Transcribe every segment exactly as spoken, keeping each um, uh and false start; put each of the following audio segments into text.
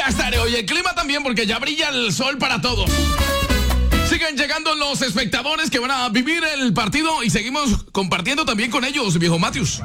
Estéreo. Y el clima también, porque ya brilla el sol para todos. Siguen llegando los espectadores que van a vivir el partido y seguimos compartiendo también con ellos, viejo Matius.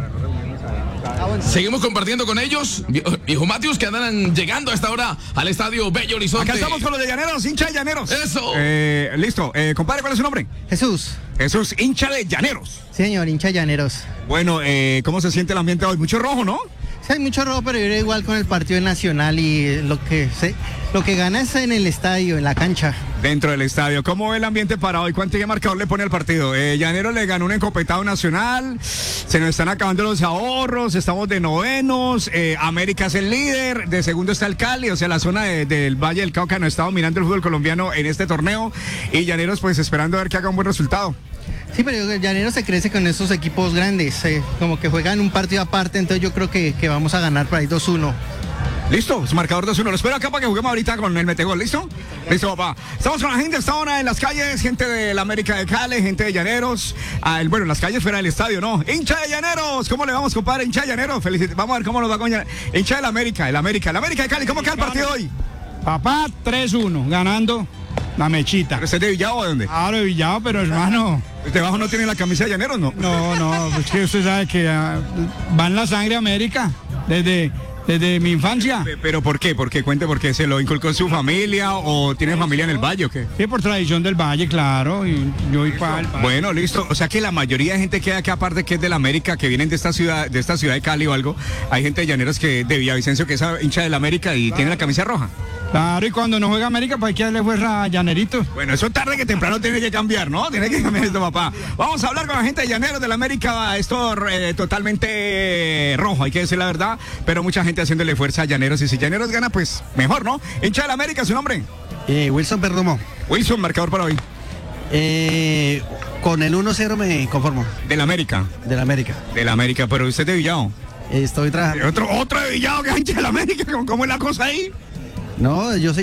Seguimos compartiendo con ellos, viejo Matius, que andan llegando a esta hora al estadio Bello Horizonte. Acá estamos con los de Llaneros, hincha de Llaneros. Eso. Eh, listo. Eh, compadre, ¿cuál es su nombre? Jesús. Jesús, hincha de Llaneros. Sí, señor, hincha de Llaneros. Bueno, eh, ¿cómo se siente el ambiente hoy? Mucho rojo, ¿no? Sí, hay mucho rojo, pero yo era igual con el partido nacional y lo que se, lo que gana es en el estadio, en la cancha. Dentro del estadio. ¿Cómo ve el ambiente para hoy? ¿Cuánto marcador le pone al partido? Eh, Llaneros le ganó un encopetado nacional. Se nos están acabando los ahorros. Estamos de novenos. Eh, América es el líder. De segundo está el Cali. O sea, la zona de, del Valle del Cauca no está dominando el fútbol colombiano en este torneo. Y Llaneros, pues esperando a ver que haga un buen resultado. Sí, pero el Llanero se crece con esos equipos grandes, eh, como que juegan un partido aparte, entonces yo creo que, que vamos a ganar por ahí dos uno. Listo, su marcador dos uno. Lo espero acá para que juguemos ahorita con el Metegol. ¿Listo? Listo, papá. Estamos con la gente esta hora en las calles, gente de la América de Cali, gente de Llaneros. Ah, el, bueno, en las calles fuera del estadio, ¿no? Hincha de Llaneros. ¿Cómo le vamos, compadre? Hincha de Llaneros. Felicit- Vamos a ver cómo nos va con Llaneros. Hincha de la América, el América. El América de Cali. ¿Cómo queda el partido hoy? Papá, tres uno, ganando la mechita. ¿Usted es de Villavo o de dónde? Claro, de Villavo, pero hermano. ¿Debajo no tiene la camisa de Llaneros, no? No, no, es que usted sabe que uh, va en la sangre América desde, desde mi infancia. ¿Pero por qué? ¿Por qué? Cuente por qué. ¿Se lo inculcó en su familia o tiene familia en el Valle o qué? Sí, por tradición del Valle, claro. Y yo voy para el Valle. Bueno, listo. O sea que la mayoría de gente que hay acá, aparte que es de la América, que vienen de esta ciudad, de esta ciudad de Cali o algo, hay gente de Llaneros que de Villavicencio que es hincha de la América y tiene la camisa roja. Claro, y cuando no juega América, pues hay que darle fuerza a Llanerito. Bueno, eso tarde que temprano tiene que cambiar, ¿no? Tiene que cambiar esto, papá. Vamos a hablar con la gente de Llaneros de la América. Esto eh, totalmente rojo, hay que decir la verdad, pero mucha gente haciéndole fuerza a Llaneros. Y si Llaneros gana, pues mejor, ¿no? Hincha de la América, ¿su nombre? Eh, Wilson Perdomo. Wilson, marcador para hoy. Eh, con el uno cero me conformo. De la América. De la América. De la América, pero usted es de Villavo. Eh, estoy trabajando. Otro, otro de Villavo que es hincha de la América. ¿Cómo es la cosa ahí? No, yo soy